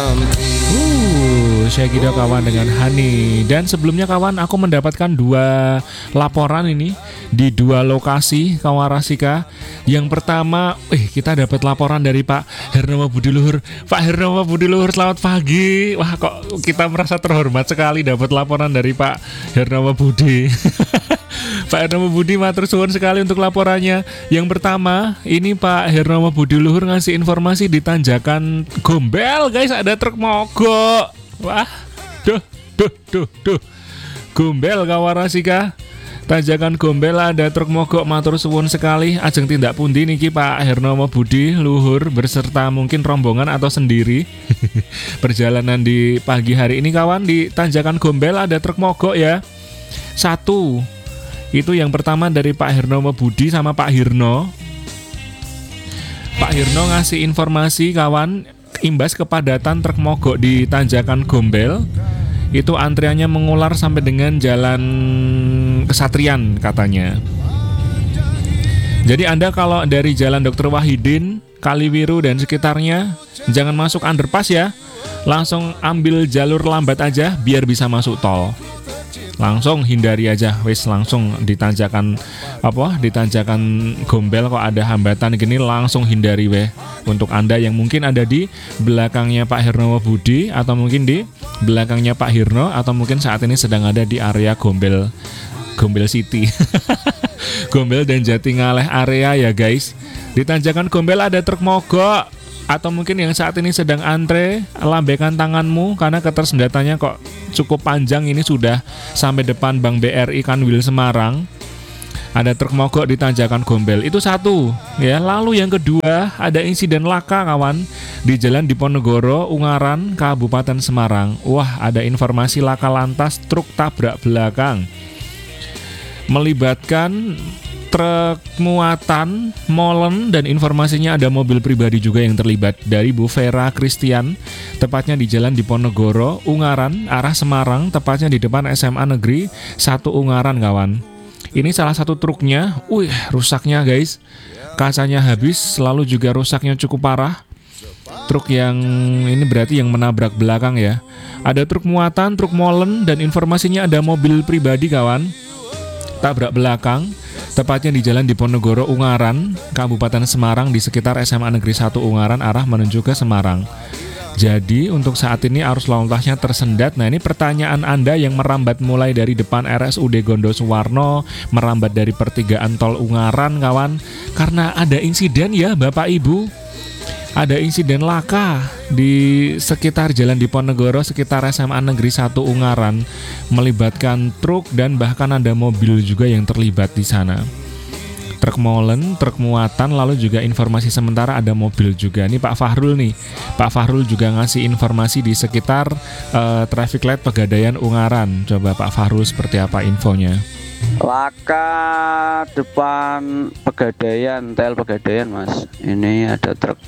Syagido kawan dengan Hani. Dan sebelumnya kawan, aku mendapatkan 2 laporan ini di 2 lokasi kawan Rasika. Yang pertama, kita dapat laporan dari Pak Hernomo Budiluhur. Pak Hernomo Budiluhur, selamat pagi. Wah, kok kita merasa terhormat sekali dapat laporan dari Pak Hernomo Budi. Pak Hernomo Budi matur suwun sekali untuk laporannya. Yang pertama, ini Pak Hernomo Budiluhur ngasih informasi di Tanjakan Gombel, guys, ada truk mogok. Wah, duh. Gombel kawarasika. Tanjakan Gombel ada truk mogok, matur suwun sekali. Ajeng tindak pundi niki Pak Hernomo Budi Luhur beserta mungkin rombongan atau sendiri. Perjalanan di pagi hari ini kawan, di Tanjakan Gombel ada truk mogok ya. 1. Itu yang pertama dari Pak Hernomo Budi sama Pak Hirno. Pak Hirno ngasih informasi kawan, imbas kepadatan truk mogok di Tanjakan Gombel, itu antriannya mengular sampai dengan Jalan Kesatrian katanya. Jadi Anda kalau dari Jalan Dr. Wahidin, Kaliwiru dan sekitarnya, jangan masuk underpass ya. Langsung ambil jalur lambat aja biar bisa masuk tol. Langsung hindari aja, wis langsung di Tanjakan Gombel kok ada hambatan gini, langsung hindari weh. Untuk Anda yang mungkin ada di belakangnya Pak Hernomo Budi, atau mungkin di belakangnya Pak Hirno, atau mungkin saat ini sedang ada di area Gombel City. Gombel dan Jatingaleh area ya guys. Di Tanjakan Gombel ada truk mogok, atau mungkin yang saat ini sedang antre, lambaikan tanganmu karena ketersendatannya kok cukup panjang, ini sudah sampai depan Bank BRI Kanwil Semarang. Ada truk mogok di Tanjakan Gombel. Itu 1 ya. Lalu yang kedua, ada insiden laka kawan di Jalan Diponegoro, Ungaran, Kabupaten Semarang. Wah, ada informasi laka lantas truk tabrak belakang. Melibatkan truk muatan, molen, dan informasinya ada mobil pribadi juga yang terlibat dari Bu Vera Christian, tepatnya di Jalan Diponegoro, Ungaran, arah Semarang, tepatnya di depan SMA Negeri 1 Ungaran kawan. Ini salah satu truknya, rusaknya guys, kacanya habis, lalu juga rusaknya cukup parah. Truk yang ini berarti yang menabrak belakang ya. Ada truk muatan, truk molen, dan informasinya ada mobil pribadi kawan, tabrak belakang, tepatnya di Jalan Diponegoro, Ungaran, Kabupaten Semarang, di sekitar SMA Negeri 1 Ungaran, arah menuju ke Semarang. Jadi untuk saat ini arus lalu lintasnya tersendat. Nah, ini pertanyaan Anda yang merambat mulai dari depan RSUD Gondosuwarno, merambat dari pertigaan tol Ungaran kawan, karena ada insiden ya Bapak Ibu. Ada insiden laka di sekitar Jalan Diponegoro, sekitar SMA Negeri 1 Ungaran, melibatkan truk dan bahkan ada mobil juga yang terlibat di sana. Truk molen, truk muatan, lalu juga informasi sementara ada mobil juga. Ini Pak Fahrul nih. Pak Fahrul juga ngasih informasi di sekitar traffic light Pegadaian Ungaran. Coba Pak Fahrul seperti apa infonya? Laka depan Pegadaian, TL Pegadaian Mas. Ini ada truk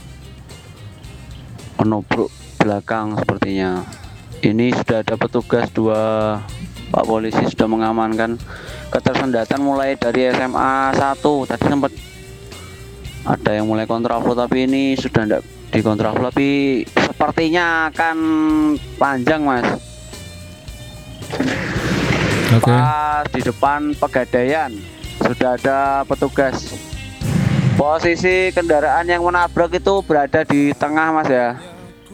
menubrak belakang sepertinya. Ini sudah ada petugas 2 Pak polisi sudah mengamankan ketersendatan mulai dari SMA 1. Tadi sempat ada yang mulai kontraflow, tapi ini sudah tidak di kontraflow, tapi sepertinya akan panjang Mas. Pas di depan Pegadaian sudah ada petugas. Posisi kendaraan yang menabrak itu berada di tengah Mas ya.